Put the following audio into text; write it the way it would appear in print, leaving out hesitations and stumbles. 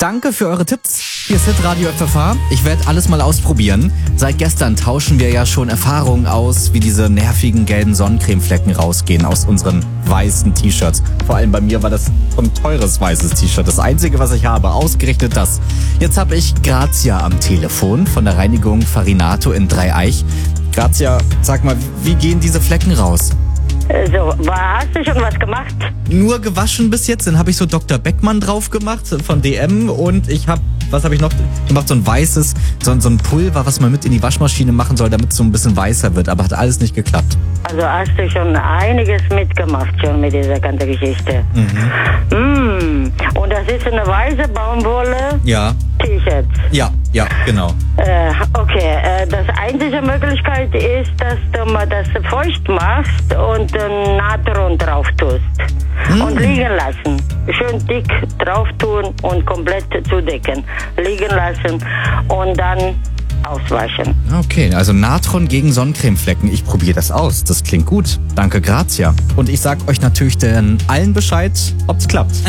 Danke für eure Tipps. Hier ist Hitradio FFH. Ich werde alles mal ausprobieren. Seit gestern tauschen wir ja schon Erfahrungen aus, wie diese nervigen gelben Sonnencremeflecken rausgehen aus unseren weißen T-Shirts. Vor allem bei mir war das ein teures weißes T-Shirt. Das einzige, was ich habe, ausgerechnet das. Jetzt habe ich Grazia am Telefon von der Reinigung Farinato in Dreieich. Grazia, sag mal, wie gehen diese Flecken raus? So, hast du schon was gemacht? Nur gewaschen bis jetzt, dann habe ich so Dr. Beckmann drauf gemacht von DM und ich habe, was habe ich noch gemacht, so ein weißes, so ein Pulver, was man mit in die Waschmaschine machen soll, damit es so ein bisschen weißer wird, aber hat alles nicht geklappt. Also hast du schon einiges mitgemacht schon mit dieser ganzen Geschichte. Und das ist eine weiße Baumwolle Ja. T-Shirt. Ja, genau. Okay, das einzige Möglichkeit ist, dass du mal das feucht machst und Natron drauf tust. Und liegen lassen. Schön dick drauf tun und komplett zudecken. Liegen lassen und dann auswaschen. Okay, also Natron gegen Sonnencremeflecken. Ich probiere das aus. Das klingt gut. Danke, Grazia. Und ich sag euch natürlich dann allen Bescheid, ob's klappt.